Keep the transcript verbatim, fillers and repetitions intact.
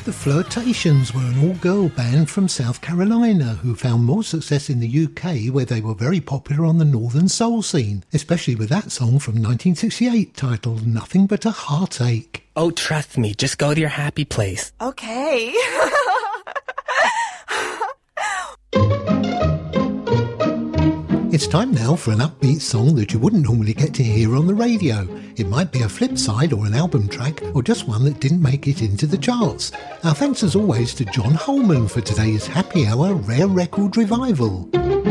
The Flirtations were an all-girl band from South Carolina who found more success in the U K, where they were very popular on the northern soul scene, especially with that song from nineteen sixty-eight titled Nothing But a Heartache. Oh, trust me, just go to your happy place. Okay. It's time now for an upbeat song that you wouldn't normally get to hear on the radio. It might be a flip side or an album track, or just one that didn't make it into the charts. Our thanks as always to John Holman for today's Happy Hour Rare Record Revival.